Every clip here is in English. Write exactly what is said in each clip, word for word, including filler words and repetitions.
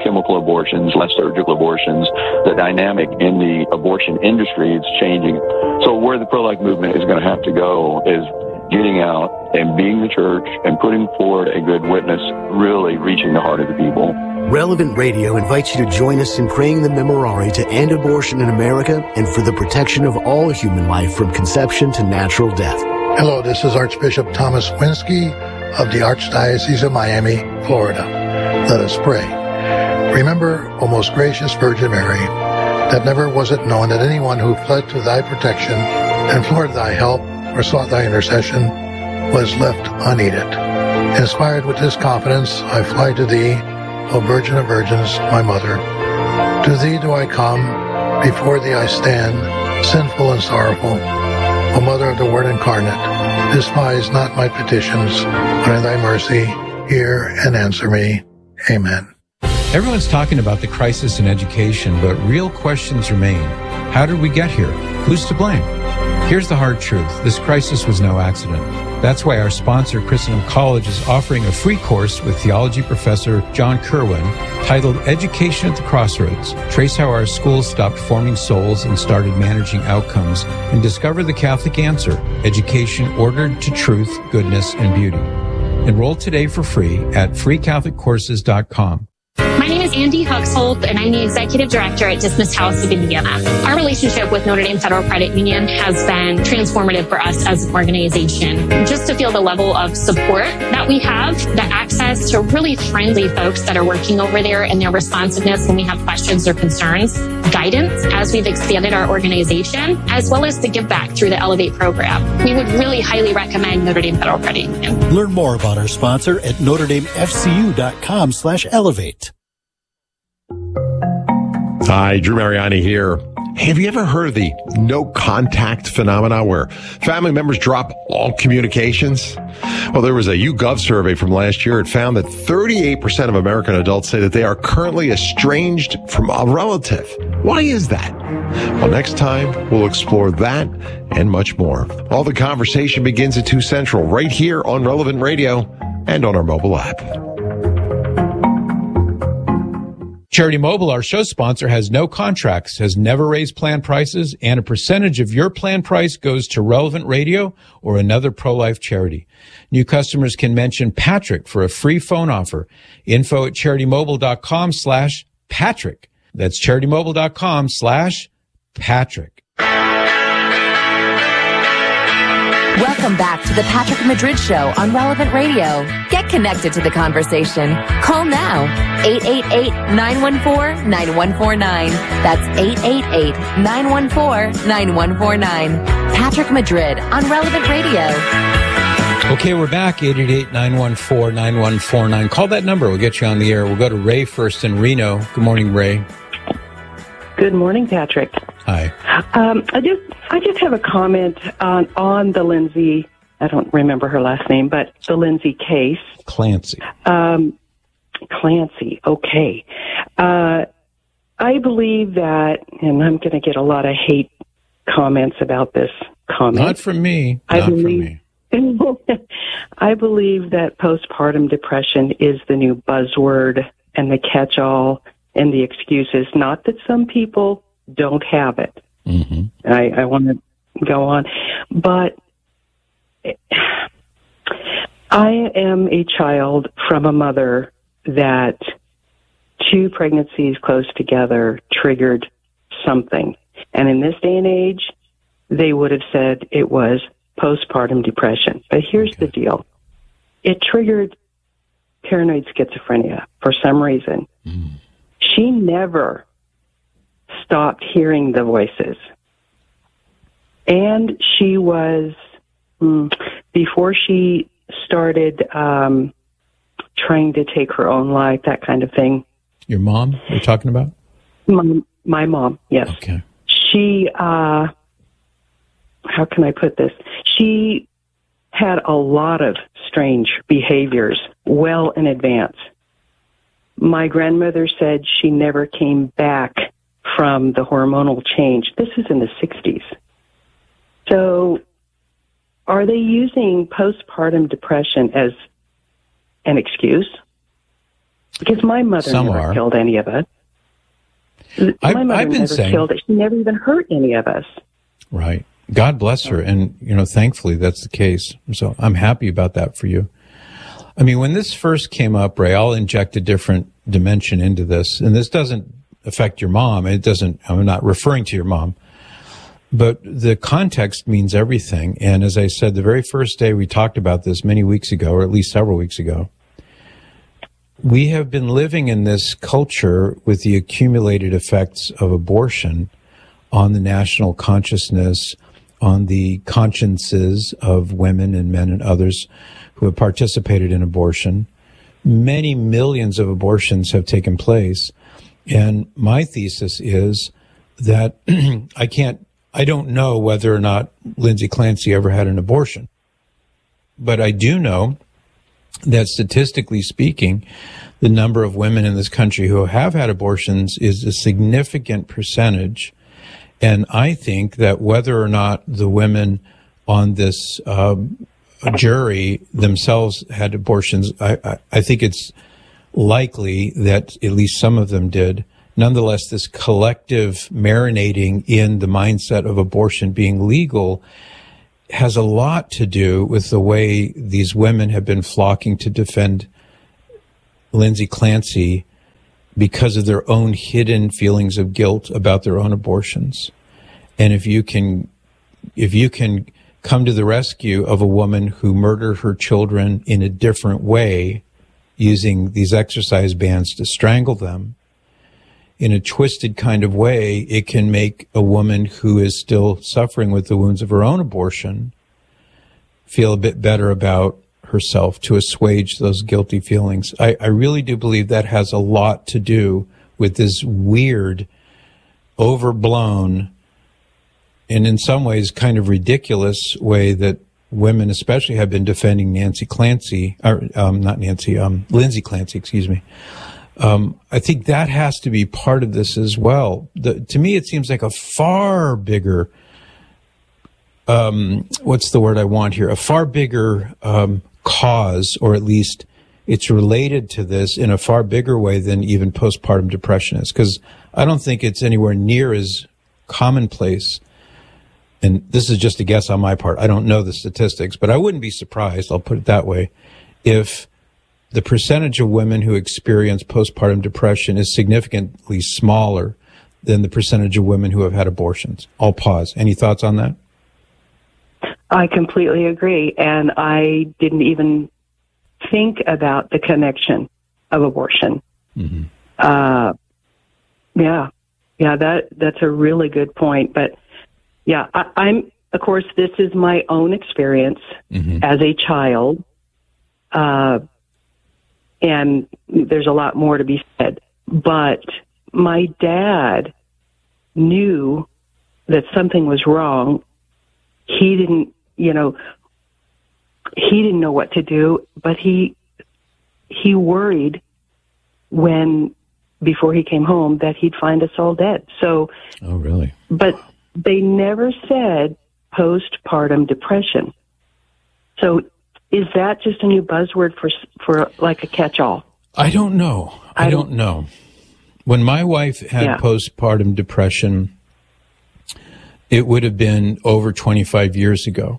chemical abortions, less surgical abortions. The dynamic in the abortion industry is changing. So where the pro-life movement is going to have to go is getting out and being the church and putting forward a good witness, really reaching the heart of the people. Relevant Radio invites you to join us in praying the Memorare to end abortion in America and for the protection of all human life from conception to natural death. Hello, this is Archbishop Thomas Winsky of the Archdiocese of Miami, Florida. Let us pray. Remember, O most gracious Virgin Mary, that never was it known that anyone who fled to thy protection, implored thy help, or sought thy intercession, was left unaided. Inspired with this confidence, I fly to thee, O Virgin of Virgins, my Mother. To thee do I come, before thee I stand, sinful and sorrowful. O Mother of the Word incarnate, despise not my petitions, but in thy mercy hear and answer me. Amen. Everyone's talking about the crisis in education, but real questions remain. How did we get here? Who's to blame? Here's the hard truth. This crisis was no accident. That's why our sponsor, Christendom College, is offering a free course with theology professor John Kerwin titled Education at the Crossroads. Trace how our schools stopped forming souls and started managing outcomes, and discover the Catholic answer, education ordered to truth, goodness, and beauty. Enroll today for free at free catholic courses dot com. My name is Andy Huxholt, and I'm the Executive Director at Dismissed House of Indiana. Our relationship with Notre Dame Federal Credit Union has been transformative for us as an organization. Just to feel the level of support that we have, the access to really friendly folks that are working over there, and their responsiveness when we have questions or concerns, guidance as we've expanded our organization, as well as the give back through the Elevate program. We would really highly recommend Notre Dame Federal Credit Union. Learn more about our sponsor at notre dame f c u dot com slash elevate. Hi, Drew Mariani here. Hey, have you ever heard of the no contact phenomena where family members drop all communications? Well, there was a YouGov survey from last year. It found that thirty-eight percent of American adults say that they are currently estranged from a relative. Why is that? Well, next time we'll explore that and much more. All the conversation begins at two Central right here on Relevant Radio and on our mobile app. Charity Mobile, our show sponsor, has no contracts, has never raised plan prices, and a percentage of your plan price goes to Relevant Radio or another pro-life charity. New customers can mention Patrick for a free phone offer. Info at charitymobile.com slash Patrick. That's charitymobile.com slash Patrick. Welcome back to the Patrick Madrid Show on Relevant Radio. Get connected to the conversation. Call now, eight eight eight, nine one four, nine one four nine. That's eight eight eight, nine one four, nine one four nine. Patrick Madrid on Relevant Radio. Okay, we're back, eight eight eight, nine one four, nine one four nine. Call that number. We'll get you on the air. We'll go to Ray first in Reno. Good morning, Ray. Good morning, Patrick. Hi. Um, I just I just have a comment on, on the Lindsay, I don't remember her last name, but the Lindsay case. Clancy. Um, Clancy, okay. Uh, I believe that, and I'm going to get a lot of hate comments about this comment. Not from me. I Not believe, from me. I believe that postpartum depression is the new buzzword and the catch-all and the excuses. Not that some people don't have it. Mm-hmm. I, I want to go on. But I am a child from a mother that two pregnancies close together triggered something. And in this day and age, they would have said it was postpartum depression. But here's okay. the deal. It triggered paranoid schizophrenia for some reason. Mm. She never stopped hearing the voices. And she was, mm, before she started um, trying to take her own life, that kind of thing. Your mom you're talking about? My, my mom, yes. Okay. She, uh, how can I put this? She had a lot of strange behaviors well in advance. My grandmother said she never came back from the hormonal change. This is in the sixties. So are they using postpartum depression as an excuse? Because my mother Some never are. killed any of us. I've, my mother I've been never saying, killed it. She never even hurt any of us. Right. God bless her. And, you know, thankfully that's the case. So I'm happy about that for you. I mean, when this first came up, Ray, I'll inject a different dimension into this. And this doesn't affect your mom. It doesn't, I'm not referring to your mom. But the context means everything. And as I said, the very first day we talked about this many weeks ago, or at least several weeks ago, we have been living in this culture with the accumulated effects of abortion on the national consciousness, on the consciences of women and men and others who have participated in abortion. Many millions of abortions have taken place. And my thesis is that I can't, I don't know whether or not Lindsay Clancy ever had an abortion. But I do know that statistically speaking, the number of women in this country who have had abortions is a significant percentage. And I think that whether or not the women on this um, jury themselves had abortions, I, I, I think it's likely that at least some of them did. Nonetheless, this collective marinating in the mindset of abortion being legal has a lot to do with the way these women have been flocking to defend Lindsay Clancy because of their own hidden feelings of guilt about their own abortions. And if you can, if you can come to the rescue of a woman who murdered her children in a different way, using these exercise bands to strangle them, in a twisted kind of way, it can make a woman who is still suffering with the wounds of her own abortion feel a bit better about herself, to assuage those guilty feelings. I, I really do believe that has a lot to do with this weird, overblown, and in some ways kind of ridiculous way that women especially have been defending Nancy Clancy, or um, not Nancy, um, Lindsay Clancy, excuse me. Um, I think that has to be part of this as well. The, to me, it seems like a far bigger, um, what's the word I want here? A far bigger um, cause, or at least it's related to this in a far bigger way than even postpartum depression is. Because I don't think it's anywhere near as commonplace. And this is just a guess on my part. I don't know the statistics, but I wouldn't be surprised, I'll put it that way, if the percentage of women who experience postpartum depression is significantly smaller than the percentage of women who have had abortions. I'll pause. Any thoughts on that? I completely agree. And I didn't even think about the connection of abortion. Mm-hmm. Uh, yeah. Yeah, that that's a really good point. But yeah, I, I'm, of course, this is my own experience mm-hmm. as a child. Uh, And there's a lot more to be said. But my dad knew that something was wrong. He didn't, you know, he didn't know what to do, but he he worried when, before he came home, that he'd find us all dead. So, oh, really? But they never said postpartum depression. So is that just a new buzzword for for like a catch-all? I don't know. I, I don't know. When my wife had yeah. postpartum depression, it would have been over twenty-five years ago.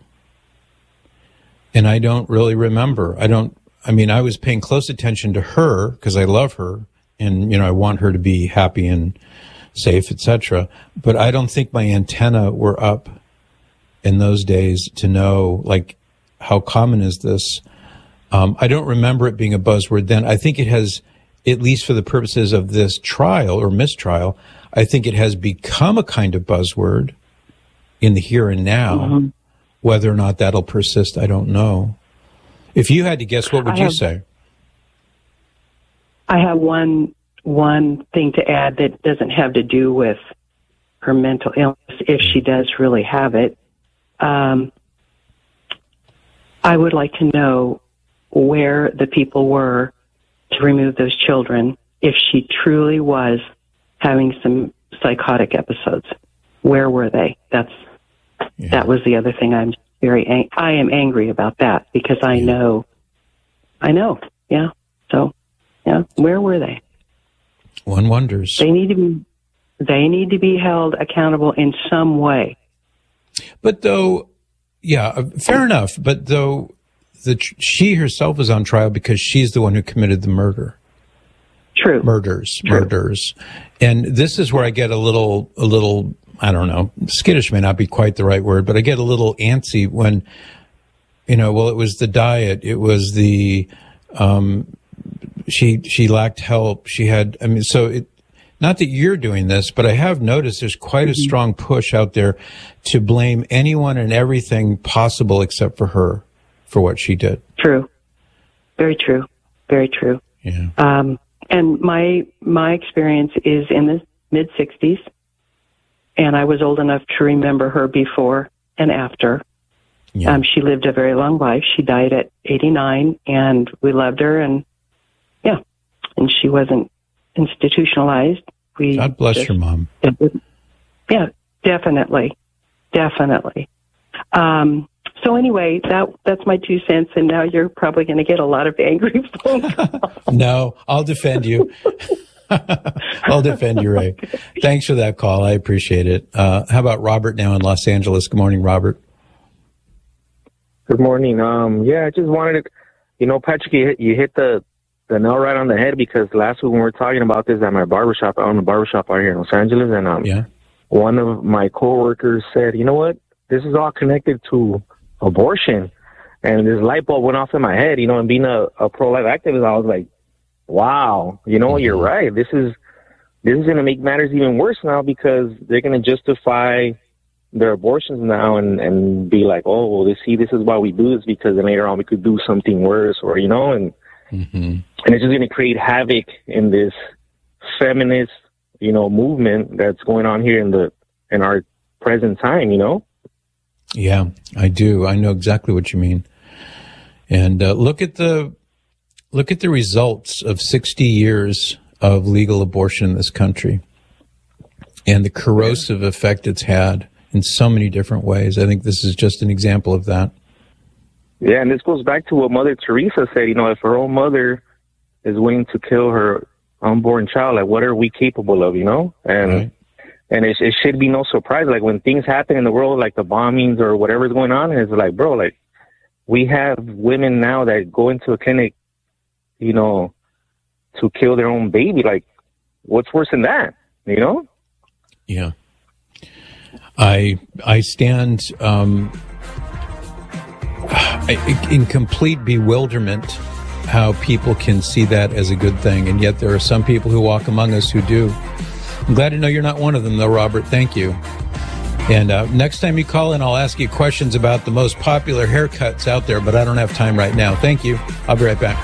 And I don't really remember. I don't, I mean, I was paying close attention to her because I love her and, you know, I want her to be happy and safe, et cetera. But I don't think my antenna were up in those days to know, like, how common is this? Um, I don't remember it being a buzzword then. I think it has, at least for the purposes of this trial or mistrial, I think it has become a kind of buzzword in the here and now. Mm-hmm. Whether or not that'll persist, I don't know. If you had to guess, what would I you have, say? I have one one thing to add that doesn't have to do with her mental illness, if she does really have it. Um, I would like to know where the people were to remove those children if she truly was having some psychotic episodes. Where were they? That's yeah. That was the other thing. I'm very ang- I am angry about that because I yeah. know, I know, yeah. So Yeah, where were they? One wonders. They need to be, they need to be held accountable in some way. But though, yeah, fair enough. But though the, she herself is on trial because she's the one who committed the murder. True. Murders, True. murders. And this is where I get a little, a little, I don't know, skittish may not be quite the right word, but I get a little antsy when, you know, well, it was the diet. It was the, um, she, she lacked help. She had, I mean, so it, not that you're doing this, but I have noticed there's quite a strong push out there to blame anyone and everything possible except for her for what she did. True. Very true. Very true. Yeah. Um, and my, my experience is in the mid sixties, and I was old enough to remember her before and after. Yeah. Um, she lived a very long life. She died at eighty-nine, and we loved her, and yeah, and she wasn't institutionalized. We God bless just, your mom. Yeah, definitely, definitely. Um, so anyway, that that's my two cents, and now you're probably going to get a lot of angry phone calls. No, I'll defend you. I'll defend you, Ray. Thanks for that call. I appreciate it. Uh, how about Robert now in Los Angeles? Good morning, Robert. Good morning. Um, yeah, I just wanted to, you know, Patrick, you hit, you hit the, the nail right on the head, because last week when we were talking about this at my barbershop, I own a barbershop out here in Los Angeles, and um, yeah. one of my coworkers said, you know what, this is all connected to abortion. And this light bulb went off in my head, you know, and being a, a pro-life activist, I was like, wow, you know, mm-hmm. you're right. This is, this is going to make matters even worse now, because they're going to justify their abortions now and, and be like, oh, well, they see, this is why we do this, because then later on we could do something worse, or, you know, and, mm-hmm. and it's just going to create havoc in this feminist, you know, movement that's going on here in the, in our present time, you know? Yeah, I do. I know exactly what you mean. And uh, look at the, look at the results of sixty years of legal abortion in this country and the corrosive yeah. effect it's had in so many different ways. I think this is just an example of that. Yeah, and this goes back to what Mother Teresa said. You know, if her own mother is willing to kill her unborn child, like, what are we capable of, you know? And right. and it, it should be no surprise. Like, when things happen in the world, like the bombings or whatever's going on, it's like, bro, like, we have women now that go into a clinic, you know, to kill their own baby. Like, what's worse than that, you know? Yeah. I I stand um, in complete bewilderment how people can see that as a good thing, and yet there are some people who walk among us who do. I'm glad to know you're not one of them, though, Robert. Thank you. And uh, next time you call in, I'll ask you questions about the most popular haircuts out there, but I don't have time right now. Thank you. I'll be right back.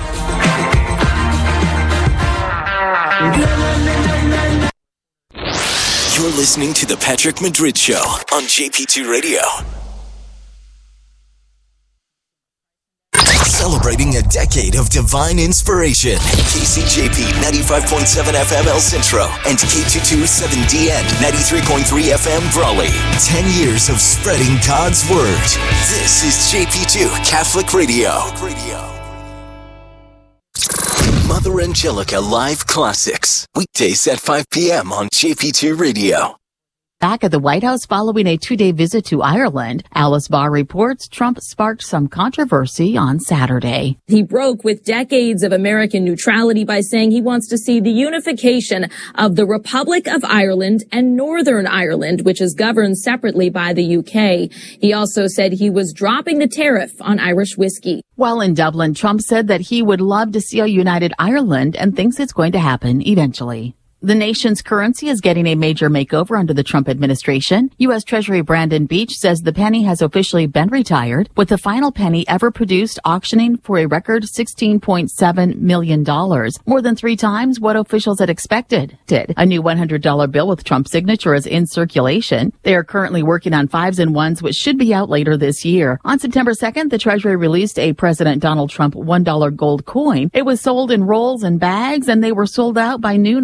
You're listening to The Patrick Madrid Show on J P two Radio. Celebrating a decade of divine inspiration. K C J P ninety-five point seven F M El Centro and K two twenty-seven D N ninety-three point three F M Brawley. Ten years of spreading God's Word. This is J P two Catholic Radio. Mother Angelica Live Classics. Weekdays at five p.m. on J P two Radio. Back at the White House following a two-day visit to Ireland, Alice Barr reports Trump sparked some controversy on Saturday. He broke with decades of American neutrality by saying he wants to see the unification of the Republic of Ireland and Northern Ireland, which is governed separately by the U K. He also said he was dropping the tariff on Irish whiskey. While in Dublin, Trump said that he would love to see a united Ireland and thinks it's going to happen eventually. The nation's currency is getting a major makeover under the Trump administration. U S. Treasury Brandon Beach says the penny has officially been retired, with the final penny ever produced auctioning for a record sixteen point seven million dollars, more than three times what officials had expected. Did. A new one hundred dollar bill with Trump's signature is in circulation. They are currently working on fives and ones, which should be out later this year. On September second, the Treasury released a President Donald Trump one dollar gold coin. It was sold in rolls and bags, and they were sold out by noon on September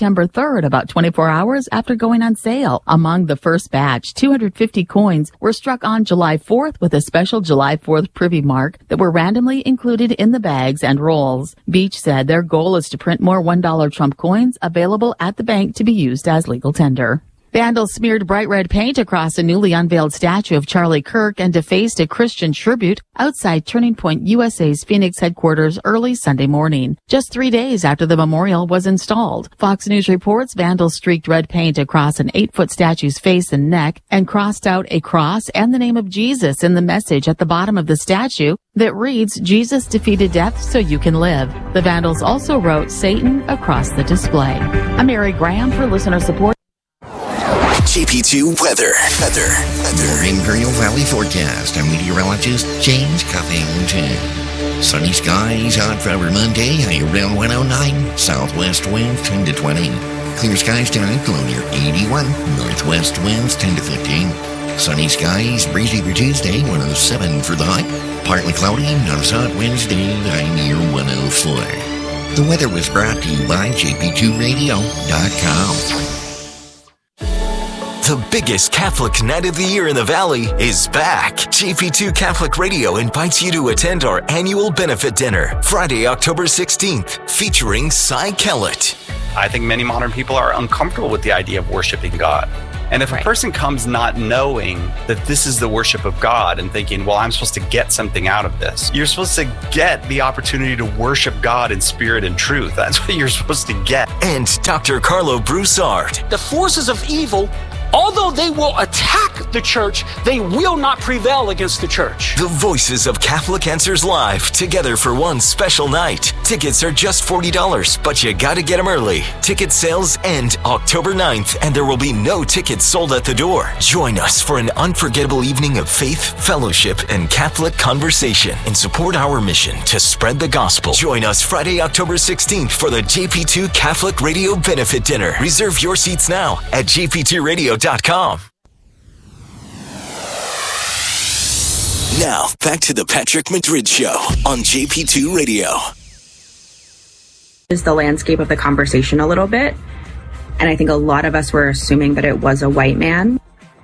September third, about twenty-four hours after going on sale. Among the first batch, two hundred fifty coins were struck on July fourth with a special July fourth privy mark that were randomly included in the bags and rolls. Beach said their goal is to print more one dollar Trump coins available at the bank to be used as legal tender. Vandals smeared bright red paint across a newly unveiled statue of Charlie Kirk and defaced a Christian tribute outside Turning Point U S A's Phoenix headquarters early Sunday morning, just three days after the memorial was installed. Fox News reports vandals streaked red paint across an eight-foot statue's face and neck and crossed out a cross and the name of Jesus in the message at the bottom of the statue that reads, "Jesus defeated death so you can live." The vandals also wrote Satan across the display. I'm Mary Graham for listener support. J P two weather. Weather. Weather. Imperial Valley forecast. I'm meteorologist James Cuffington. Sunny skies on Friday Monday, high around one oh nine. Southwest winds ten to twenty. Clear skies tonight, low near eighty-one. Northwest winds ten to fifteen. Sunny skies, breezy for Tuesday, one oh seven for the high. Partly cloudy, not as hot Wednesday, high near one oh four. The weather was brought to you by J P two radio dot com. The biggest Catholic night of the year in the Valley is back. J P two Catholic Radio invites you to attend our annual benefit dinner, Friday, October sixteenth, featuring Cy Kellett. I think many modern people are uncomfortable with the idea of worshiping God. And if right. a person comes not knowing that this is the worship of God and thinking, well, I'm supposed to get something out of this, you're supposed to get the opportunity to worship God in spirit and truth. That's what you're supposed to get. And Doctor Carlo Broussard. The forces of evil, although they will attack the church, they will not prevail against the church. The voices of Catholic Answers Live, together for one special night. Tickets are just forty dollars, but you gotta get them early. Ticket sales end October ninth, and there will be no tickets sold at the door. Join us for an unforgettable evening of faith, fellowship, and Catholic conversation, and support our mission to spread the gospel. Join us Friday, October sixteenth for the J P two Catholic Radio Benefit Dinner. Reserve your seats now at J P two radio dot com. Now, back to the Patrick Madrid Show on J P two Radio. Is the landscape of the conversation a little bit. And I think a lot of us were assuming that it was a white man.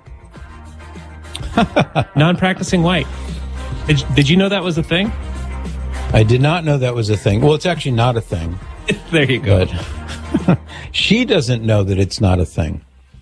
Non-practicing white. Did, did you know that was a thing? I did not know that was a thing. Well, it's actually not a thing. There you go. But she doesn't know that it's not a thing.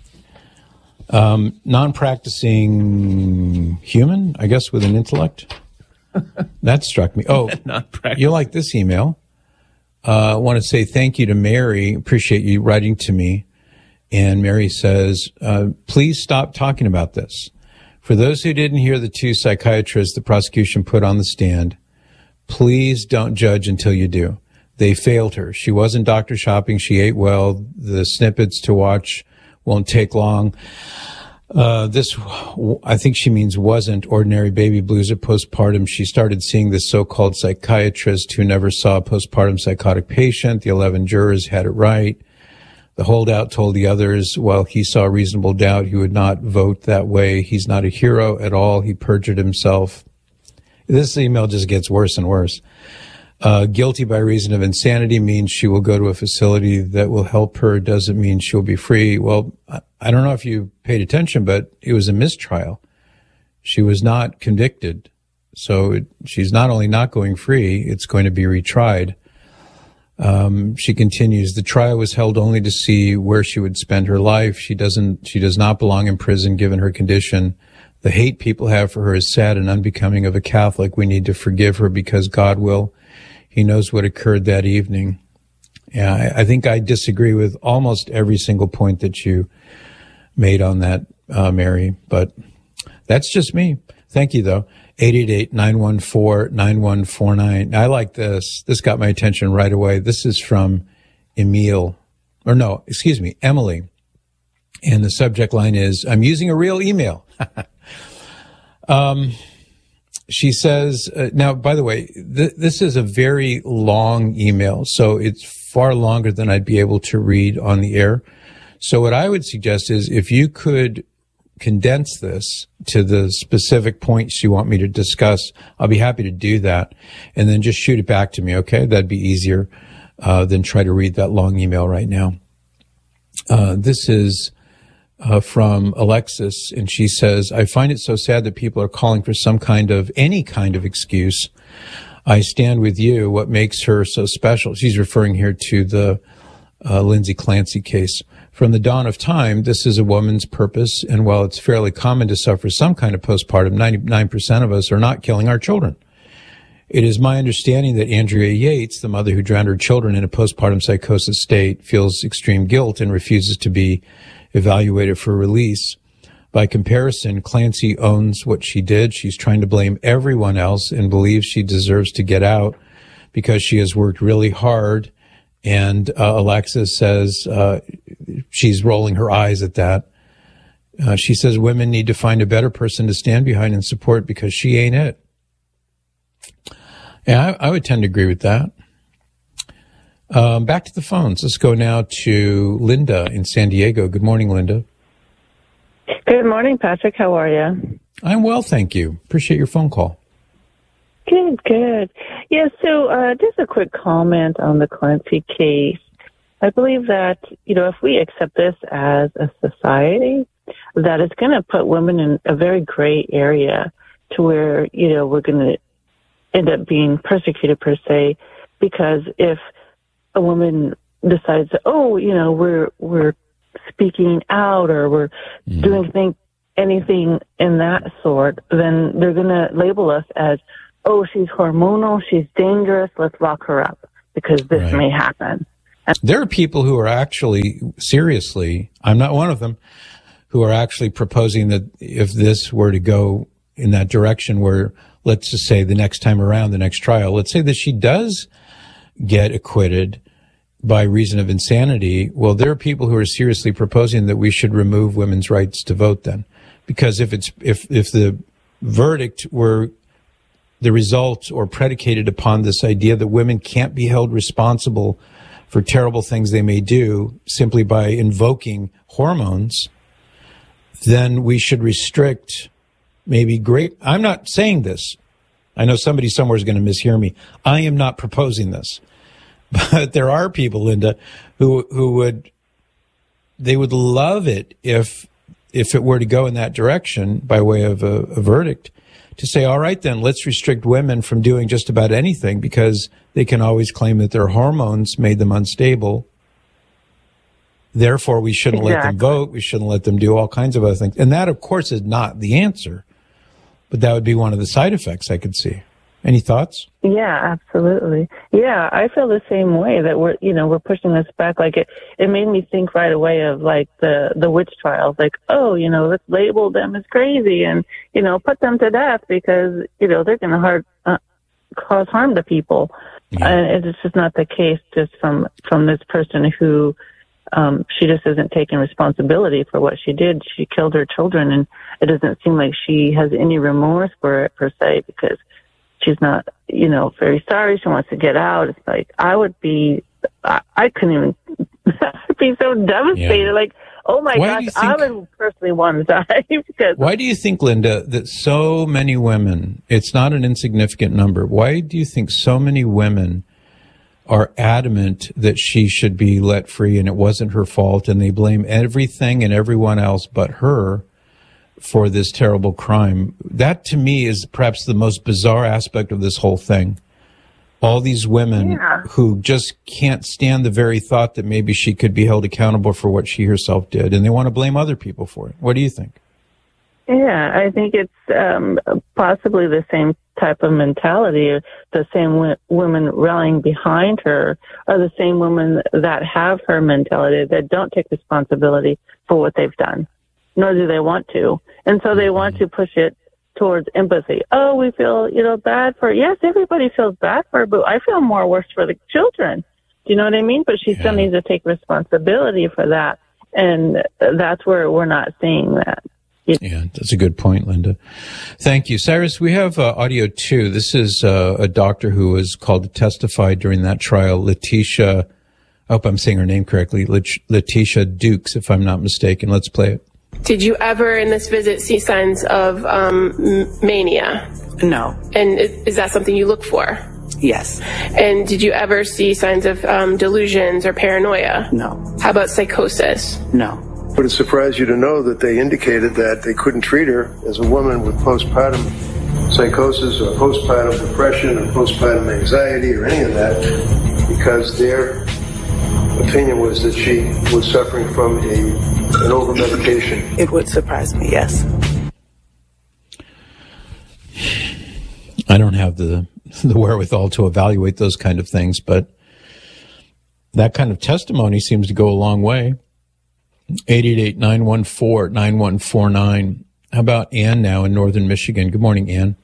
Um, non-practicing human, I guess, with an intellect. That struck me. Oh, you like this email? I uh, want to say thank you to Mary. Appreciate you writing to me. And Mary says, uh, please stop talking about this. For those who didn't hear the two psychiatrists the prosecution put on the stand, please don't judge until you do. They failed her. She wasn't doctor shopping. She ate well. The snippets to watch won't take long. Uh, this, I think she means wasn't ordinary baby blues or postpartum. She started seeing this so-called psychiatrist who never saw a postpartum psychotic patient. The eleven jurors had it right. The holdout told the others, while he saw reasonable doubt, he would not vote that way. He's not a hero at all. He perjured himself. This email just gets worse and worse. Uh, guilty by reason of insanity means she will go to a facility that will help her. Doesn't mean she'll be free. Well, I don't know if you paid attention, but it was a mistrial. She was not convicted. So it, she's not only not going free, it's going to be retried. Um, she continues, the trial was held only to see where she would spend her life. She doesn't, she does not belong in prison given her condition. The hate people have for her is sad and unbecoming of a Catholic. We need to forgive her because God will. He knows what occurred that evening. Yeah, I, I think I disagree with almost every single point that you made on that, uh, Mary, but that's just me. Thank you, though. eight eight eight, nine one four, nine one four nine. I like this. This got my attention right away. This is from Emile, or no, excuse me, Emily. And the subject line is, I'm using a real email. um, She says, uh, now, by the way, th- this is a very long email, so it's far longer than I'd be able to read on the air. So what I would suggest is if you could condense this to the specific points you want me to discuss, I'll be happy to do that. And then just shoot it back to me, okay? That'd be easier uh, than try to read that long email right now. Uh, this is uh, from Alexis, and she says, I find it so sad that people are calling for some kind of, any kind of excuse. I stand with you. What makes her so special? She's referring here to the uh, Lindsay Clancy case. From the dawn of time, this is a woman's purpose, and while it's fairly common to suffer some kind of postpartum, ninety-nine percent of us are not killing our children. It is my understanding that Andrea Yates, the mother who drowned her children in a postpartum psychosis state, feels extreme guilt and refuses to be evaluated for release. By comparison, Clancy owns what she did. She's trying to blame everyone else and believes she deserves to get out because she has worked really hard. And uh, Alexis says uh, she's rolling her eyes at that. Uh, she says women need to find a better person to stand behind and support because she ain't it. Yeah, I, I would tend to agree with that. Um, back to the phones. Let's go now to Linda in San Diego. Good morning, Linda. Good morning, Patrick. How are you? I'm well, thank you. Appreciate your phone call. Good, good. Yeah, so uh, just a quick comment on the Clancy case. I believe that, you know, if we accept this as a society, that it's going to put women in a very gray area to where, you know, we're going to end up being persecuted per se, because if a woman decides, oh, you know, we're we're speaking out or we're mm. doing thing, anything in that sort, then they're going to label us as, oh, she's hormonal, she's dangerous, let's lock her up because this right. may happen. And there are people who are actually, seriously, I'm not one of them, who are actually proposing that if this were to go in that direction where, let's just say the next time around, the next trial, let's say that she does get acquitted by reason of insanity, well, there are people who are seriously proposing that we should remove women's rights to vote then. Because if it's, if, if the verdict were the result or predicated upon this idea that women can't be held responsible for terrible things they may do simply by invoking hormones, then we should restrict maybe great. I'm not saying this. I know somebody somewhere is going to mishear me. I am not proposing this. But there are people, Linda, who who would, they would love it if if it were to go in that direction by way of a, a verdict, to say, all right, then let's restrict women from doing just about anything because they can always claim that their hormones made them unstable. Therefore, we shouldn't exactly. let them vote. We shouldn't let them do all kinds of other things. And that, of course, is not the answer. But that would be one of the side effects I could see. Any thoughts? Yeah, absolutely. Yeah, I feel the same way that we're, you know, we're pushing this back. Like it, it made me think right away of like the, the witch trials. Like, oh, you know, let's label them as crazy and, you know, put them to death because, you know, they're going to hard, uh, cause harm to people. Yeah. And it's just not the case just from, from this person who, um, she just isn't taking responsibility for what she did. She killed her children, and it doesn't seem like she has any remorse for it per se because she's not, you know, very sorry. She wants to get out. It's like, I would be, I, I couldn't even, I'd be so devastated. Yeah. Like, oh my why gosh, think, I would personally want to die. because Why do you think, Linda, that so many women, it's not an insignificant number, why do you think so many women are adamant that she should be let free and it wasn't her fault, and they blame everything and everyone else but her for this terrible crime? That, to me, is perhaps the most bizarre aspect of this whole thing. All these women yeah. who just can't stand the very thought that maybe she could be held accountable for what she herself did, and they want to blame other people for it. What do you think? Yeah, I think it's um, possibly the same type of mentality. The same w- women rallying behind her are the same women that have her mentality, that don't take responsibility for what they've done, nor do they want to. And so they want to push it towards empathy. Oh, we feel, you know, bad for, yes, everybody feels bad for her, but I feel more worse for the children. Do you know what I mean? But she yeah. still needs to take responsibility for that. And that's where we're not seeing that. Yeah, that's a good point, Linda. Thank you. Cyrus, we have uh, audio two. This is uh, a doctor who was called to testify during that trial, Letitia, I hope I'm saying her name correctly, Letitia Dukes, if I'm not mistaken. Let's play it. Did you ever in this visit see signs of um, mania? No. And is, is that something you look for? Yes. And did you ever see signs of um, delusions or paranoia? No. How about psychosis? No. Would it surprise you to know that they indicated that they couldn't treat her as a woman with postpartum psychosis or postpartum depression or postpartum anxiety or any of that, because their opinion was that she was suffering from a, an over-medication. It would surprise me, yes. I don't have the the wherewithal to evaluate those kind of things, but that kind of testimony seems to go a long way. eight eight eight, nine one four, nine one four nine. How about Ann now in northern Michigan? Good morning, Ann.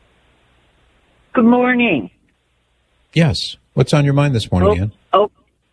Good morning. Yes. What's on your mind this morning, Ann? Oh,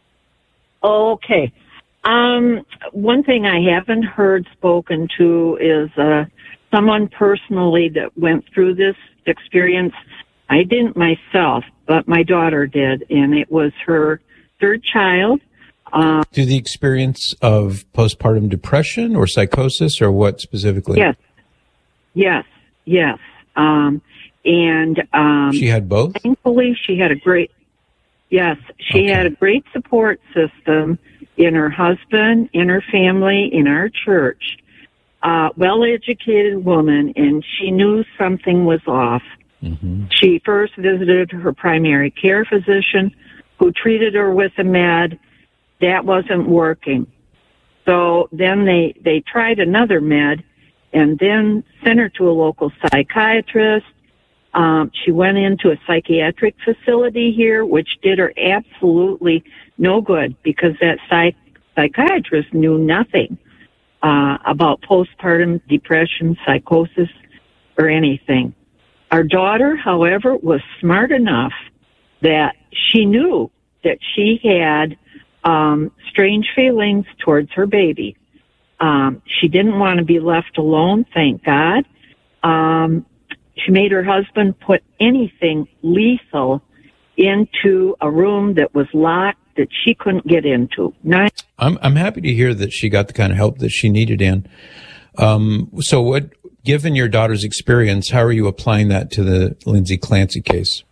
oh, okay. Um, one thing I haven't heard spoken to is uh, someone personally that went through this experience. I didn't myself, but my daughter did, and it was her third child. Um, Through the experience of postpartum depression or psychosis, or what specifically? Yes, yes, yes. Um, and um, she had both? Thankfully, she had a great, yes, she Okay. had a great support system in her husband, in her family, in our church. Uh, well-educated woman, and she knew something was off. Mm-hmm. She first visited her primary care physician, who treated her with a med. That wasn't working. So then they, they tried another med and then sent her to a local psychiatrist. Um, she went into a psychiatric facility here, which did her absolutely no good because that psych, psychiatrist knew nothing uh, about postpartum depression, psychosis, or anything. Our daughter, however, was smart enough that she knew that she had um, strange feelings towards her baby. Um, she didn't want to be left alone, thank God. Um, she made her husband put anything lethal into a room that was locked that she couldn't get into. Nine- I'm I'm happy to hear that she got the kind of help that she needed, Ann. Um, so what, given your daughter's experience, how are you applying that to the Lindsay Clancy case?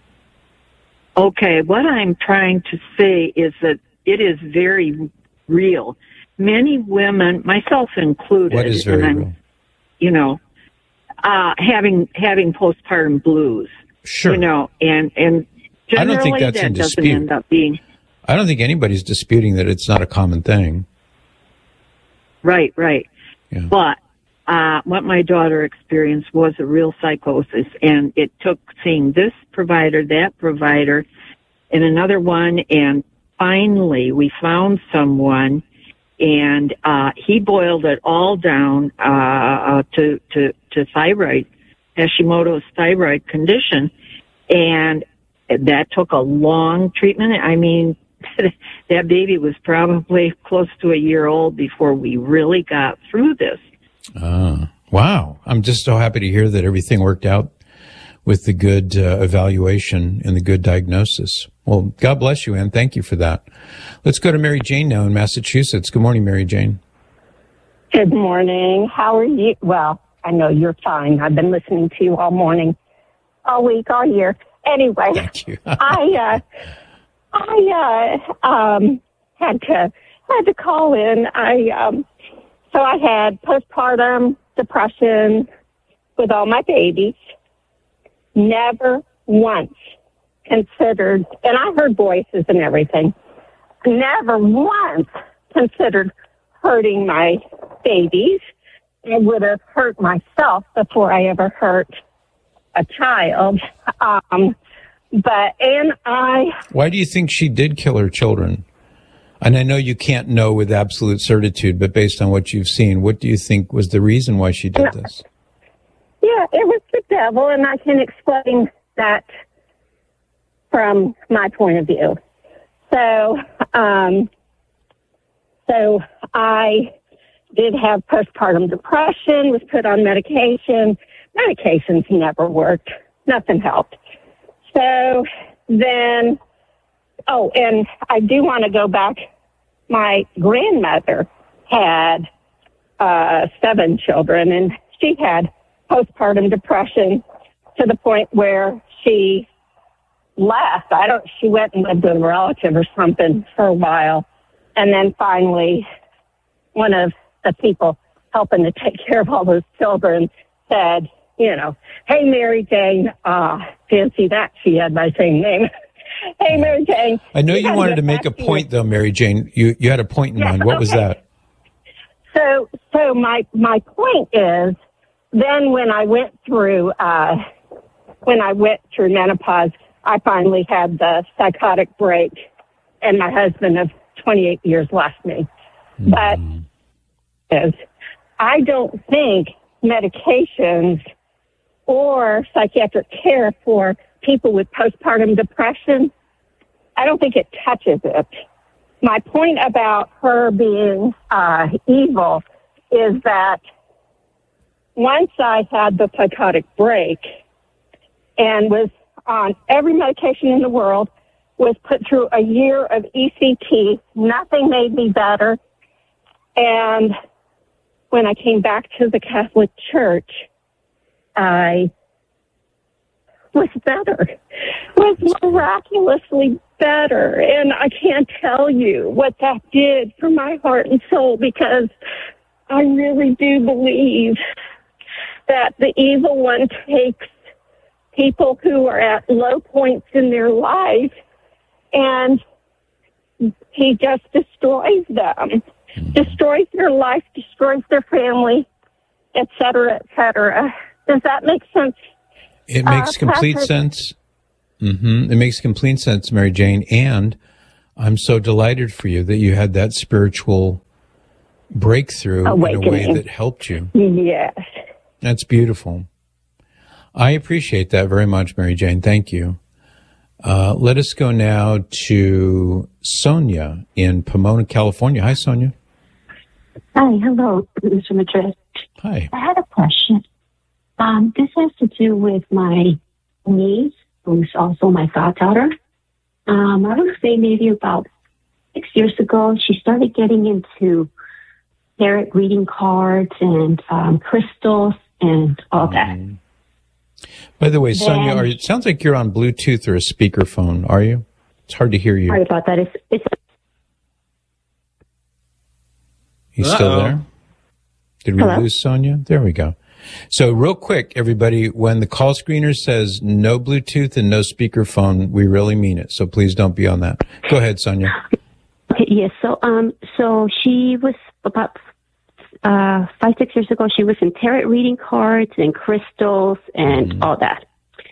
Okay, what I'm trying to say is that it is very real. Many women, myself included, What is very and I'm, real? you know, uh, having having postpartum blues. Sure. You know, and and I don't generally think that's that in doesn't dispute. end up being I don't think anybody's disputing that it's not a common thing. right, right. Yeah. But uh, what my daughter experienced was a real psychosis, and it took seeing this provider, that provider, and another one, and finally we found someone, and uh, he boiled it all down uh, uh, to, to, to thyroid, Hashimoto's thyroid condition, and that took a long treatment. I mean, that baby was probably close to a year old before we really got through this. Ah, wow. I'm just so happy to hear that everything worked out with the good uh, evaluation and the good diagnosis. Well, God bless you, Ann. Thank you for that. Let's go to Mary Jane now in Massachusetts. Good morning, Mary Jane. Good morning. How are you? Well, I know you're fine. I've been listening to you all morning, all week, all year. Anyway, Thank you. I uh, I uh, um, had to had to call in. I um, so I had postpartum depression with all my babies. Never once considered, and I heard voices and everything. Never once considered hurting my babies. I would have hurt myself before I ever hurt a child. Um, but, and I... Why do you think she did kill her children? And I know you can't know with absolute certitude, but based on what you've seen, what do you think was the reason why she did No. this? Yeah, it was the devil, and I can explain that from my point of view. So, um, so I did have postpartum depression, was put on medication. Medications never worked. Nothing helped. So then, oh, and I do want to go back. My grandmother had uh, seven children, and she had postpartum depression to the point where she left. I don't, she went and lived with a relative or something for a while. And then finally, one of the people helping to take care of all those children said, you know, hey, Mary Jane, uh, fancy that she had my same name. Hey, Mary Jane. I know you wanted to make a point, though, Mary Jane. You you had a point in yeah, mind. What okay. was that? So, so my my point is, then when I went through uh, when I went through menopause, I finally had the psychotic break, and my husband of twenty-eight years left me. Mm. But is I don't think medications or psychiatric care for people with postpartum depression, I don't think it touches it. My point about her being uh, evil is that once I had the psychotic break and was on every medication in the world, was put through a year of E C T, nothing made me better. And when I came back to the Catholic Church, I was better, was miraculously better. And I can't tell you what that did for my heart and soul, because I really do believe that the evil one takes people who are at low points in their life and he just destroys them, destroys their life, destroys their family, et cetera, et cetera. Does that make sense? It makes uh, complete Patrick? sense. Mm-hmm. It makes complete sense, Mary Jane. And I'm so delighted for you that you had that spiritual breakthrough Awakening. in a way that helped you. Yes. That's beautiful. I appreciate that very much, Mary Jane. Thank you. Uh, let us go now to Sonia in Pomona, California. Hi, Sonia. Hi, hello, Mister Madrid. Hi. I had a question. Um, this has to do with my niece, who's also my goddaughter. Um, I would say maybe about six years ago, she started getting into tarot reading cards and um, crystals and all that. Mm. By the way, Then, Sonia, are, it sounds like you're on Bluetooth or a speakerphone. Are you? It's hard to hear you. Sorry about that. It's, it's You still Uh-oh. there? Did we Hello? lose Sonia? There we go. So real quick, everybody, when the call screener says no Bluetooth and no speakerphone, we really mean it. So please don't be on that. Go ahead, Sonia. Okay, yes. So, um, so she was about uh, five, six years ago. She was in tarot reading cards and crystals and Mm-hmm. all that.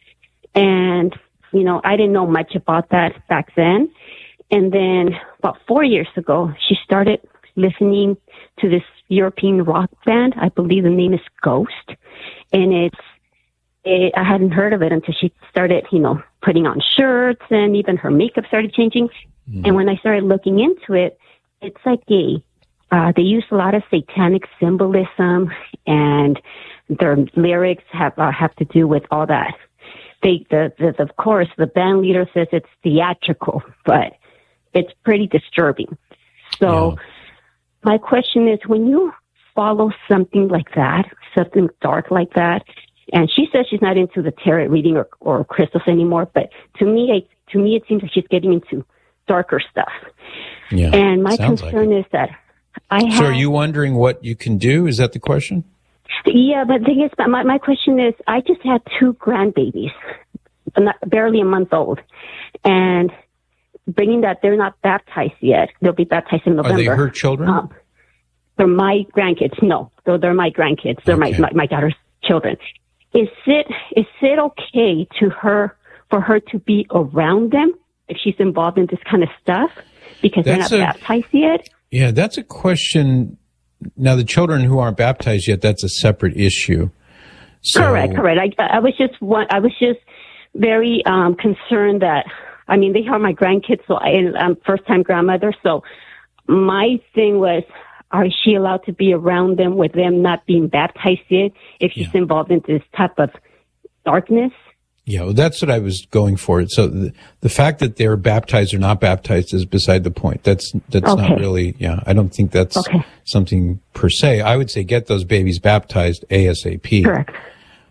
And you know, I didn't know much about that back then. And then about four years ago, she started listening to this European rock band. I believe the name is Ghost, and it's. It, I hadn't heard of it until she started, you know, putting on shirts, and even her makeup started changing. Mm. And when I started looking into it, it's like a, uh, they use a lot of satanic symbolism, and their lyrics have uh, have to do with all that. They, the, the, of course, the band leader says it's theatrical, but it's pretty disturbing. So yeah. My question is, when you follow something like that, something dark like that, and she says she's not into the tarot reading or, or crystals anymore, but to me, I, to me, it seems like she's getting into darker stuff. Yeah, and my sounds concern like is that I have... So are you wondering what you can do? Is that the question? Yeah, but the thing is, my, my question is, I just had two grandbabies, not, barely a month old, and bringing that they're not baptized yet. They'll be baptized in November. Are they her children? Um, they're my grandkids. No, so they're my grandkids. They're okay. my, my my daughter's children. Is it is it okay to her for her to be around them if she's involved in this kind of stuff because That's they're not a, baptized yet? Yeah, that's a question. Now, the children who aren't baptized yet, that's a separate issue. So, correct, correct. I, I was just one. I was just very um, concerned that. I mean, they are my grandkids, so I, I'm first-time grandmother. So my thing was, are she allowed to be around them with them not being baptized yet if she's yeah. involved in this type of darkness? Yeah, well, that's what I was going for. So the, the fact that they're baptized or not baptized is beside the point. That's that's okay. not really, yeah, I don't think that's okay. something per se. I would say get those babies baptized ASAP. Correct.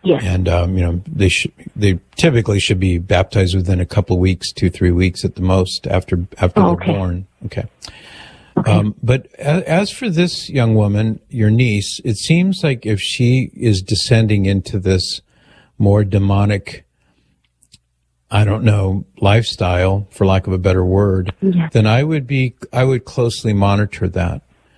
Yes. And, um, you know, they should, they typically should be baptized within a couple of weeks, two, three weeks at the most after, after Oh, they're okay. born. Okay. Um, but a- as for this young woman, your niece, it seems like if she is descending into this more demonic, I don't know, lifestyle, for lack of a better word, Yes. then I would be, I would closely monitor that.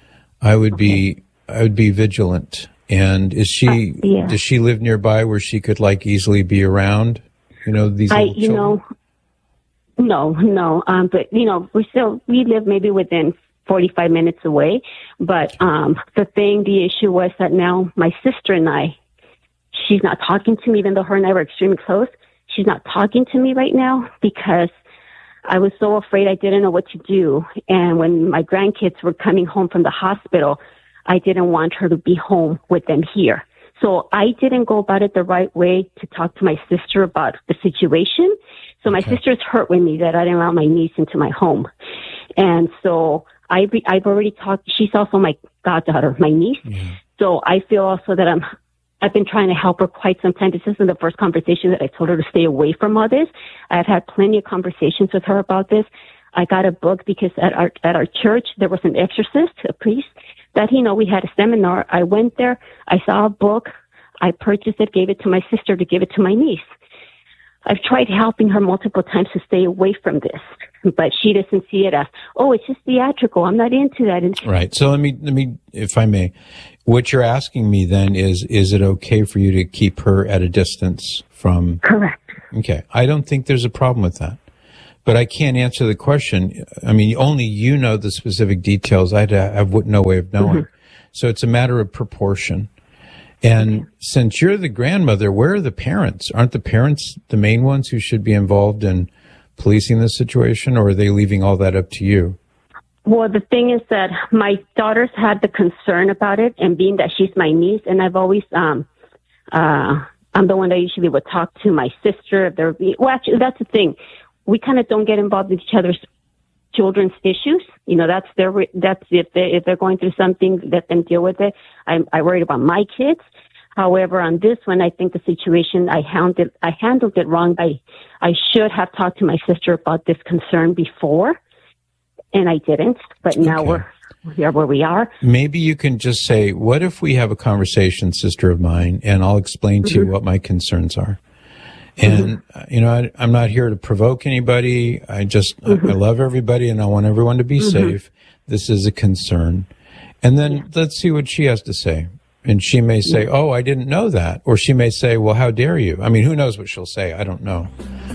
I would be, I would be vigilant. And is she, Uh, yeah. does she live nearby where she could like easily be around, you know, these I, little you children? know, no, no. Um, but you know, we still we live maybe within forty-five minutes away. But um, the thing, the issue was that now my sister and I, she's not talking to me, even though her and I were extremely close. She's not talking to me right now because I was so afraid I didn't know what to do. And when my grandkids were coming home from the hospital, I didn't want her to be home with them here. So I didn't go about it the right way to talk to my sister about the situation. So my Okay. sister's hurt with me that I didn't allow my niece into my home. And so I re- I've already talked, she's also my goddaughter, my niece. So I feel also that I'm, I've been trying to help her quite some time. This isn't the first conversation that I told her to stay away from all this. I've had plenty of conversations with her about this. I got a book because at our, at our church, there was an exorcist, a priest, that, you know, we had a seminar. I went there. I saw a book. I purchased it, gave it to my sister to give it to my niece. I've tried helping her multiple times to stay away from this, but she doesn't see it as, oh, it's just theatrical. I'm not into that. And Right. So let me, let me, if I may, what you're asking me then is, is it okay for you to keep her at a distance from? Correct. Okay. I don't think there's a problem with that, but I can't answer the question. I mean, only you know the specific details. I'd have no way of knowing. Mm-hmm. So it's a matter of proportion. And since you're the grandmother, where are the parents? Aren't the parents the main ones who should be involved in policing this situation, or are they leaving all that up to you? Well, the thing is that my daughters had the concern about it, and being that she's my niece, and I've always, um, uh, I'm the one that usually would talk to my sister. If there be, well, actually, that's the thing. We kind of don't get involved in each other's children's issues. You know, that's their, that's if they, if they're going through something, let them deal with it. I'm, I worried about my kids. However, on this one, I think the situation, I handled, I handled it wrong. I, I should have talked to my sister about this concern before, and I didn't, but now Okay. we're, we are where we are. Maybe you can just say, what if we have a conversation, sister of mine, and I'll explain to you what my concerns are. And, uh, you know, I, I'm not here to provoke anybody. I just, I, I love everybody and I want everyone to be safe. This is a concern. And then let's see what she has to say. And she may say, oh, I didn't know that. Or she may say, well, how dare you? I mean, who knows what she'll say? I don't know.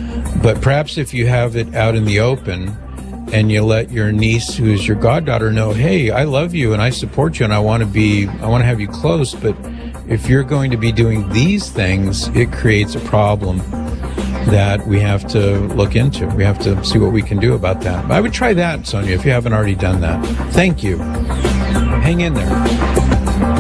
But perhaps if you have it out in the open and you let your niece, who is your goddaughter, know, hey, I love you and I support you and I want to be, I want to have you close. But if you're going to be doing these things, it creates a problem that we have to look into. We have to see what we can do about that. But I would try that, Sonia, if you haven't already done that. Thank you. Hang in there.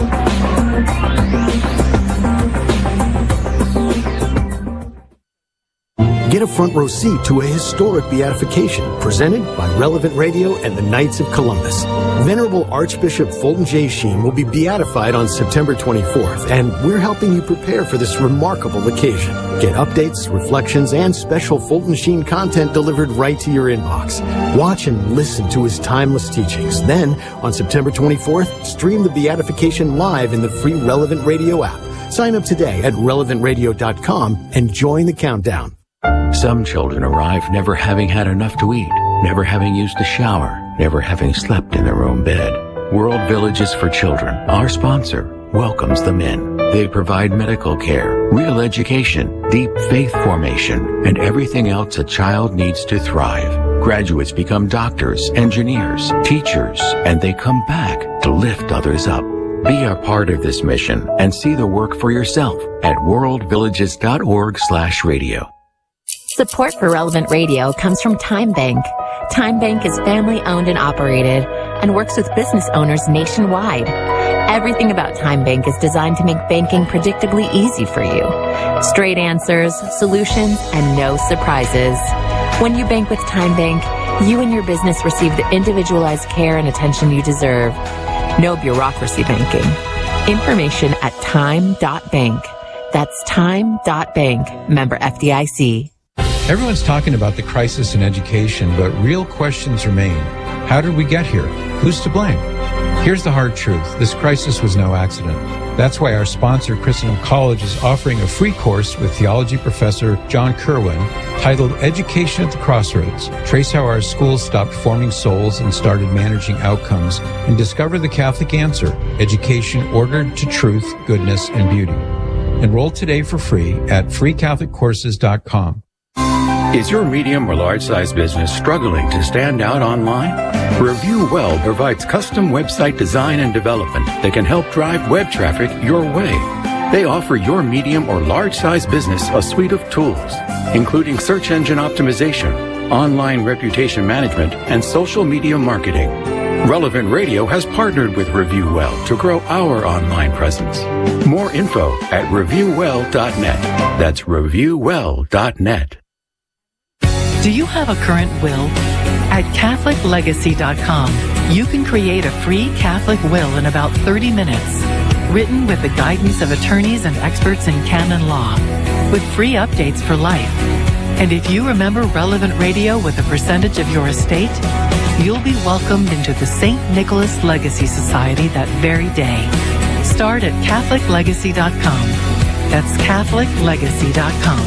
Get a front row seat to a historic beatification presented by Relevant Radio and the Knights of Columbus. Venerable Archbishop Fulton J. Sheen will be beatified on September twenty-fourth, and we're helping you prepare for this remarkable occasion. Get updates, reflections, and special Fulton Sheen content delivered right to your inbox. Watch and listen to his timeless teachings. Then, on September twenty-fourth, stream the beatification live in the free Relevant Radio app. Sign up today at relevant radio dot com and join the countdown. Some children arrive never having had enough to eat, never having used a shower, never having slept in their own bed. World Villages for Children, our sponsor, welcomes them in. They provide medical care, real education, deep faith formation, and everything else a child needs to thrive. Graduates become doctors, engineers, teachers, and they come back to lift others up. Be a part of this mission and see the work for yourself at world villages dot org slash radio. Support for Relevant Radio comes from Time Bank. Time Bank is family owned and operated and works with business owners nationwide. Everything about Time Bank is designed to make banking predictably easy for you. Straight answers, solutions, and no surprises. When you bank with Time Bank, you and your business receive the individualized care and attention you deserve. No bureaucracy banking. Information at time dot bank. That's time dot bank. Member F D I C. Everyone's talking about the crisis in education, but real questions remain. How did we get here? Who's to blame? Here's the hard truth. This crisis was no accident. That's why our sponsor, Christendom College, is offering a free course with theology professor John Kerwin titled Education at the Crossroads. Trace how our schools stopped forming souls and started managing outcomes, and discover the Catholic answer, education ordered to truth, goodness, and beauty. Enroll today for free at free catholic courses dot com. Is your medium or large-size business struggling to stand out online? Review Well provides custom website design and development that can help drive web traffic your way. They offer your medium or large-size business a suite of tools, including search engine optimization, online reputation management, and social media marketing. Relevant Radio has partnered with Review Well to grow our online presence. More info at review well dot net. That's review well dot net. Do you have a current will? At Catholic Legacy dot com, you can create a free Catholic will in about thirty minutes, written with the guidance of attorneys and experts in canon law, with free updates for life. And if you remember Relevant Radio with a percentage of your estate, you'll be welcomed into the Saint Nicholas Legacy Society that very day. Start at Catholic Legacy dot com. That's Catholic Legacy dot com.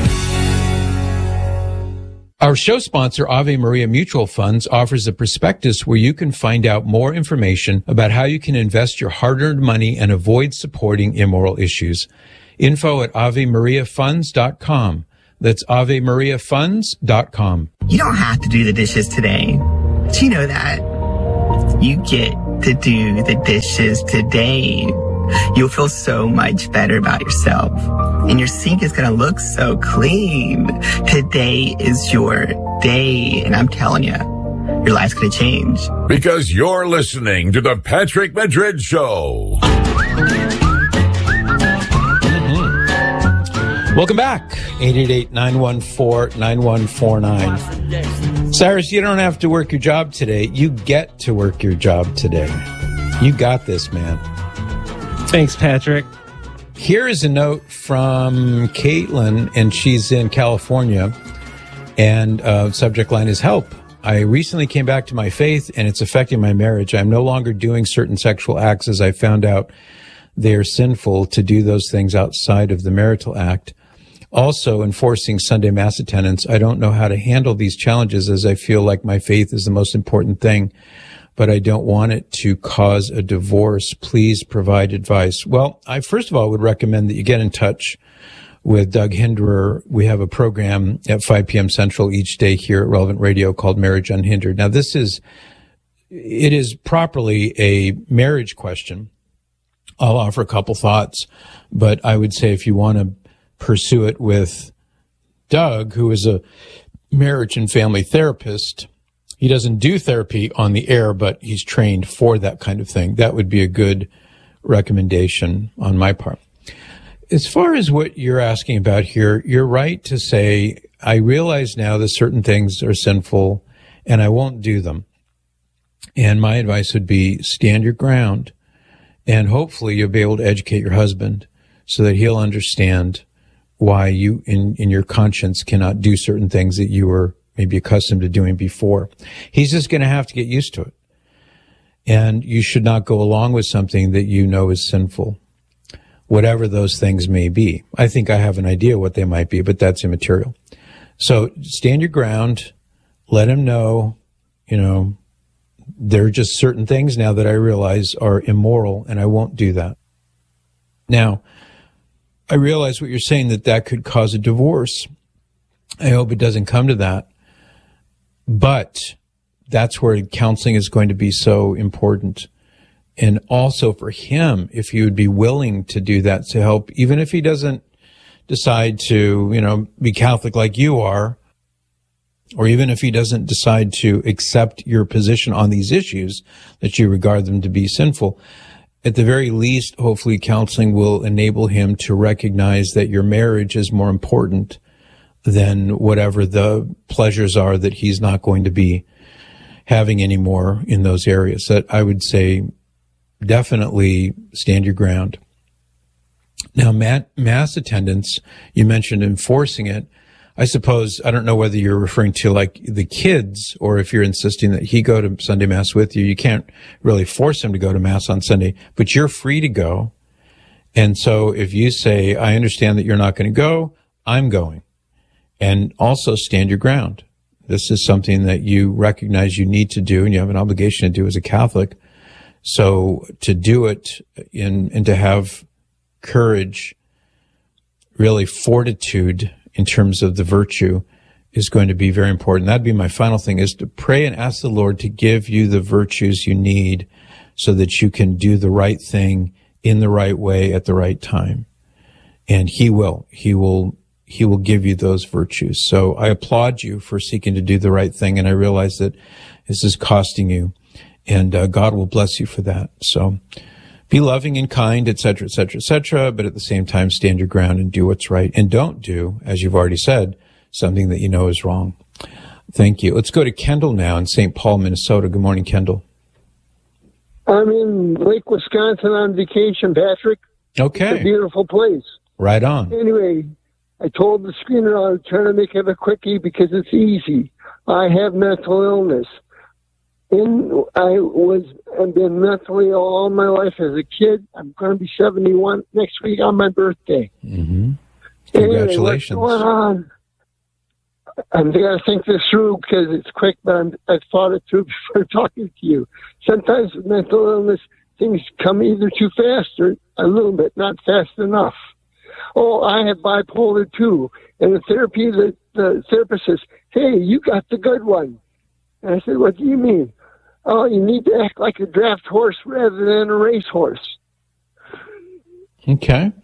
Our show sponsor, Ave Maria Mutual Funds, offers a prospectus where you can find out more information about how you can invest your hard-earned money and avoid supporting immoral issues. Info at ave maria funds dot com. That's ave maria funds dot com. You don't have to do the dishes today, but you know that. You get to do the dishes today. You'll feel so much better about yourself. And your sink is going to look so clean. Today is your day. And I'm telling you, your life's going to change. Because you're listening to the Patrick Madrid Show. Mm-hmm. Welcome back. eight eight eight, nine one four, nine one four nine. Cyrus, you don't have to work your job today. You get to work your job today. You got this, man. Thanks, Patrick. Here is a note from Caitlin, and she's in California, and uh, subject line is help. I recently came back to my faith, and it's affecting my marriage. I'm no longer doing certain sexual acts as I found out they are sinful to do those things outside of the marital act. Also, enforcing Sunday Mass attendance. I don't know how to handle these challenges as I feel like my faith is the most important thing, but I don't want it to cause a divorce. Please provide advice. Well, I first of all would recommend that you get in touch with Doug Hinderer. We have a program at five p.m. Central each day here at Relevant Radio called Marriage Unhindered. Now, this is, it is properly a marriage question. I'll offer a couple thoughts, but I would say if you want to pursue it with Doug, who is a marriage and family therapist, he doesn't do therapy on the air, but he's trained for that kind of thing. That would be a good recommendation on my part. As far as what you're asking about here, you're right to say, I realize now that certain things are sinful and I won't do them. And my advice would be stand your ground, and hopefully you'll be able to educate your husband so that he'll understand why you in, in your conscience cannot do certain things that you were maybe accustomed to doing before. He's just going to have to get used to it. And you should not go along with something that you know is sinful, whatever those things may be. I think I have an idea what they might be, but that's immaterial. So stand your ground, let him know, you know, there are just certain things now that I realize are immoral, and I won't do that. Now, I realize what you're saying, that that could cause a divorce. I hope it doesn't come to that. But that's where counseling is going to be so important. And also for him, if he would be willing to do that to help, even if he doesn't decide to, you know, be Catholic like you are, or even if he doesn't decide to accept your position on these issues, that you regard them to be sinful, at the very least, hopefully counseling will enable him to recognize that your marriage is more important than whatever the pleasures are that he's not going to be having anymore in those areas. That I would say definitely stand your ground. Now, mass attendance, you mentioned enforcing it. I suppose, I don't know whether you're referring to like the kids or if you're insisting that he go to Sunday Mass with you. You can't really force him to go to Mass on Sunday, but you're free to go. And so if you say, I understand that you're not going to go, I'm going. And also stand your ground. This is something that you recognize you need to do and you have an obligation to do as a Catholic. So to do it in, and to have courage, really fortitude in terms of the virtue is going to be very important. That'd be my final thing, is to pray and ask the Lord to give you the virtues you need so that you can do the right thing in the right way at the right time. And he will, he will, he will give you those virtues. So I applaud you for seeking to do the right thing. And I realize that this is costing you, and uh, God will bless you for that. So be loving and kind, et cetera, et cetera, et cetera, but at the same time, stand your ground and do what's right. And don't do, as you've already said, something that you know is wrong. Thank you. Let's go to Kendall now in Saint Paul, Minnesota. Good morning, Kendall. I'm in Lake Wisconsin on vacation, Patrick. Okay. It's a beautiful place. Right on. Anyway, I told the screener I was trying to make it a quickie because it's easy. I have mental illness. In, I was, I've been mentally ill all my life as a kid. I'm going to be seventy-one next week on my birthday. Mm-hmm. Congratulations. Anyway, what's going on? I'm going to think this through because it's quick, but I'm, I've thought it through before talking to you. Sometimes with mental illness, things come either too fast or a little bit, not fast enough. Oh, I have bipolar too. And the therapy, the, the therapist says, hey, you got the good one. And I said, what do you mean? Oh, you need to act like a draft horse rather than a racehorse. Okay.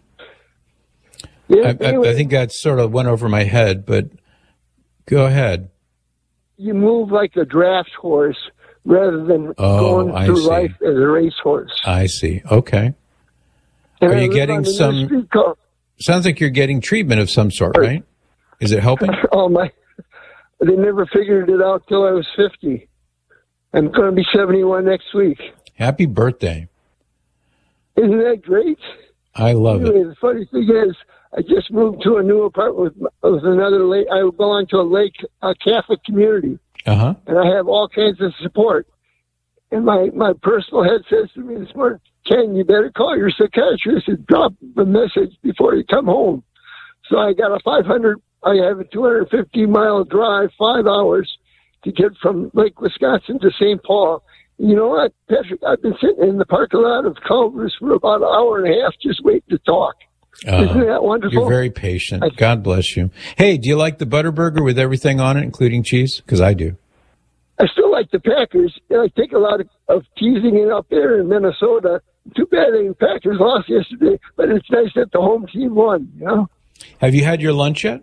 Yeah, I, anyway, I, I think that sort of went over my head, but go ahead. You move like a draft horse rather than oh, going I through see. life as a racehorse. I see. Okay. And Are I you live getting on the some... new street called- Sounds like you're getting treatment of some sort, right? Is it helping? Oh, my. They never figured it out till I was fifty. I'm going to be seventy-one next week. Happy birthday. Isn't that great? I love anyway, it. The funny thing is, I just moved to a new apartment with, with another lake. I belong to a lake a Catholic community. Uh-huh. And I have all kinds of support. And my, my personal head says to me this morning, Ken, you better call your psychiatrist and drop the message before you come home. So I got a five hundred, I have a two hundred fifty mile drive, five hours to get from Lake Wisconsin to Saint Paul. You know what, Patrick? I've been sitting in the parking lot of Culver's for about an hour and a half just waiting to talk. Uh, Isn't that wonderful? You're very patient. I, God bless you. Hey, do you like the Butterburger with everything on it, including cheese? Because I do. I still like the Packers. I take a lot of, of teasing it up there in Minnesota. Too bad the Packers lost yesterday, but it's nice that the home team won, you know? Have you had your lunch yet?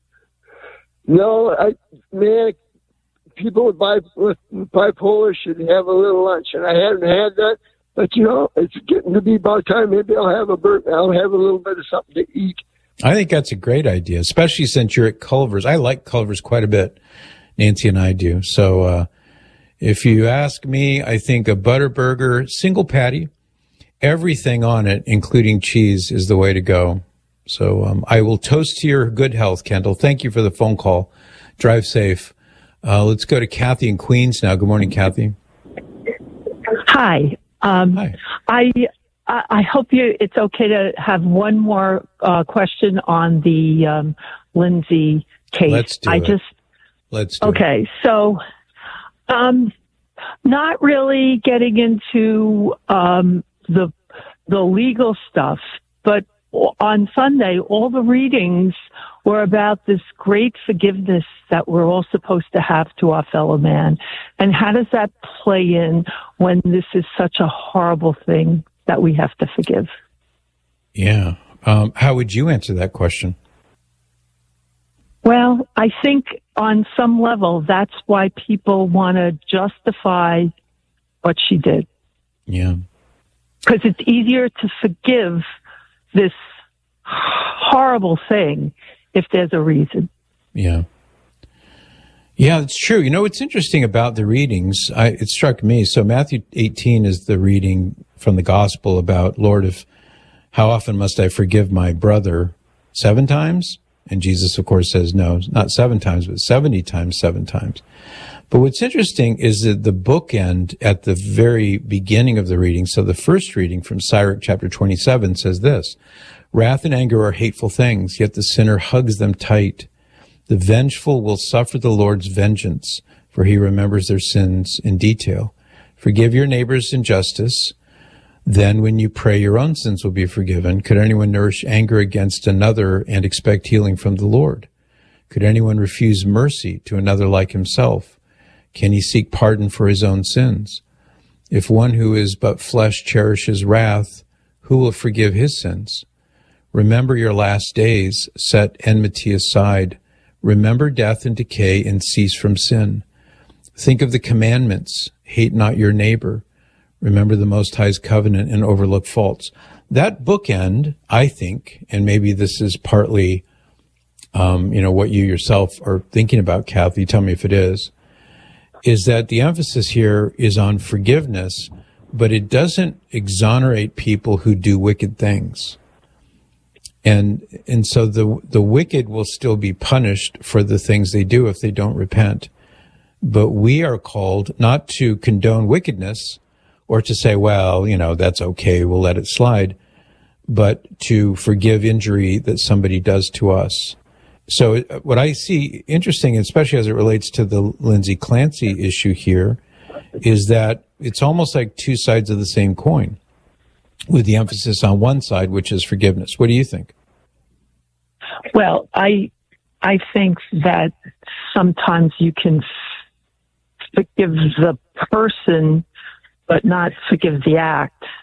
No, I man, people with, bi- with bipolar should have a little lunch, and I haven't had that. But you know, it's getting to be about time. Maybe I'll have a bur- I'll have a little bit of something to eat. I think that's a great idea, especially since you're at Culver's. I like Culver's quite a bit. Nancy and I do. So uh, if you ask me, I think a Butterburger, single patty, everything on it, including cheese, is the way to go. So um, I will toast to your good health, Kendall. Thank you for the phone call. Drive safe. Uh, let's go to Kathy in Queens now. Good morning, Kathy. Hi. Um, Hi. I I hope you. It's okay to have one more uh, question on the um, Lindsay case. Let's do I it. just Let's do okay. it. So, um, not really getting into um, the the legal stuff, but on Sunday, all the readings were about this great forgiveness that we're all supposed to have to our fellow man. And how does that play in when this is such a horrible thing that we have to forgive? Yeah. Um, how would you answer that question? Well, I think on some level, that's why people want to justify what she did. Yeah. Because it's easier to forgive this horrible thing if there's a reason. Yeah. Yeah, it's true. You know, what's interesting about the readings, I, it struck me. So Matthew eighteen is the reading from the gospel about, Lord, if how often must I forgive my brother? Seven times? And Jesus, of course, says no, not seven times, but seventy times, seven times. But what's interesting is that the bookend at the very beginning of the reading, so the first reading from Sirach chapter twenty-seven says this, wrath and anger are hateful things, yet the sinner hugs them tight. The vengeful will suffer the Lord's vengeance, for he remembers their sins in detail. Forgive your neighbor's injustice. Then when you pray, your own sins will be forgiven. Could anyone nourish anger against another and expect healing from the Lord? Could anyone refuse mercy to another like himself? Can he seek pardon for his own sins? If one who is but flesh cherishes wrath, who will forgive his sins? Remember your last days, set enmity aside. Remember death and decay and cease from sin. Think of the commandments, hate not your neighbor. Remember the Most High's covenant and overlook faults. That bookend, I think, and maybe this is partly, um, you know, what you yourself are thinking about, Kathy, tell me if it is, is that the emphasis here is on forgiveness, but it doesn't exonerate people who do wicked things. And, and so the, the wicked will still be punished for the things they do if they don't repent. But we are called not to condone wickedness, or to say, well, you know, that's okay, we'll let it slide, but to forgive injury that somebody does to us. So what I see interesting, especially as it relates to the Lindsay Clancy issue here, is that it's almost like two sides of the same coin, with the emphasis on one side, which is forgiveness. What do you think? Well, I I think that sometimes you can forgive the person but not forgive the act.